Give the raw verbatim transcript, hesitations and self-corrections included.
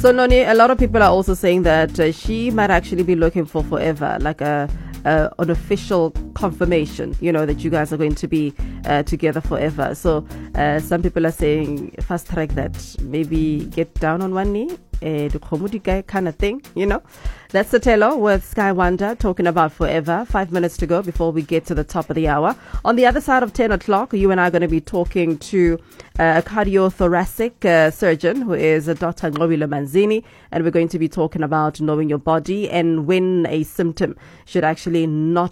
So Noni, a lot of people are also saying that uh, she might actually be looking for forever, like a, a an official confirmation, you know, that you guys are going to be uh, together forever. So uh, some people are saying fast track that, maybe get down on one knee, uh, the comedy guy kind of thing, you know. That's the Sotelo with Sky Wonder talking about forever. Five minutes to go before we get to the top of the hour. On the other side of ten o'clock, you and I are going to be talking to uh, a cardiothoracic uh, surgeon who is uh, Doctor Nqobile Manzini, and we're going to be talking about knowing your body and when a symptom should actually not